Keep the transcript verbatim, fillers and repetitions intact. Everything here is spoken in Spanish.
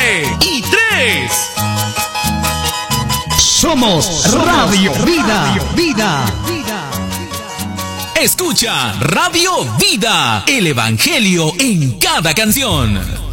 y tres. Somos Radio Vida. Vida. Escucha Radio Vida, el Evangelio en cada canción.